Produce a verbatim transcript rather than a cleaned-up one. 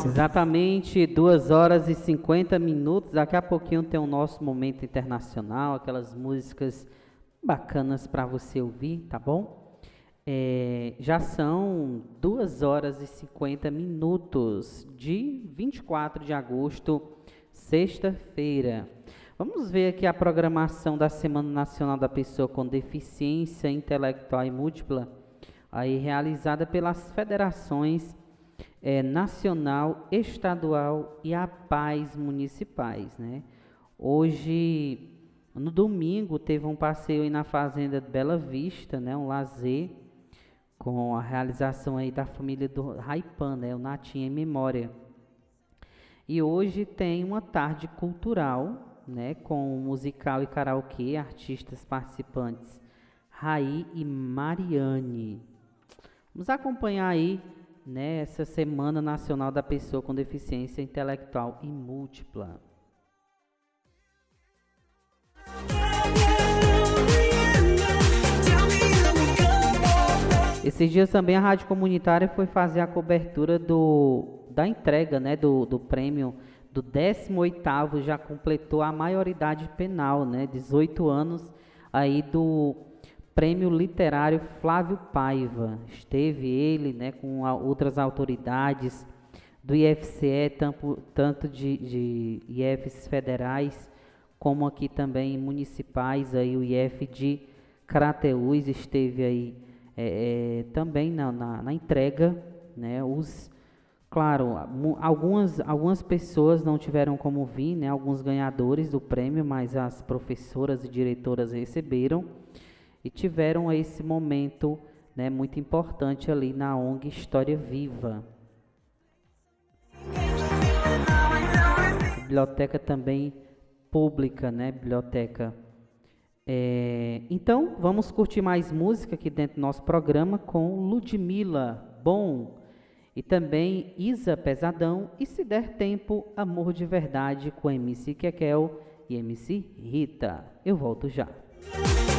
Exatamente, duas horas e cinquenta minutos. Daqui a pouquinho tem o nosso momento internacional, aquelas músicas bacanas para você ouvir, tá bom? É, já são duas horas e cinquenta minutos de vinte e quatro de agosto, sexta-feira. Vamos ver aqui a programação da Semana Nacional da Pessoa com Deficiência Intelectual e Múltipla, aí realizada pelas federações é, nacional, estadual e a paz municipais, né? Hoje, no domingo, teve um passeio aí na Fazenda de Bela Vista, né? Um lazer com a realização aí da família do Raipan, né? O Natinha em Memória. E hoje tem uma tarde cultural, né? Com musical e karaokê, artistas participantes Raí e Mariane. Vamos acompanhar aí, né, essa Semana Nacional da Pessoa com Deficiência Intelectual e Múltipla. Esses dias também a Rádio Comunitária foi fazer a cobertura do, da entrega, né, do, do prêmio do décimo oitavo, já completou a maioridade penal, né, dezoito anos aí do Prêmio Literário Flávio Paiva. Esteve ele, né, com a, outras autoridades do I F C E, tanto, tanto de, de I Fs federais, como aqui também municipais, aí o I F de Crateús esteve aí é, é, também na, na, na entrega, né, os, claro, algumas, algumas pessoas não tiveram como vir, né, alguns ganhadores do prêmio, mas as professoras e diretoras receberam, e tiveram esse momento, né, muito importante ali na O N G História Viva. Biblioteca também pública, né, biblioteca. É, então, vamos curtir mais música aqui dentro do nosso programa com Ludmilla, Bom, e também Isa Pesadão, e se der tempo, Amor de Verdade com M C Kekel e M C Rita. Eu volto já.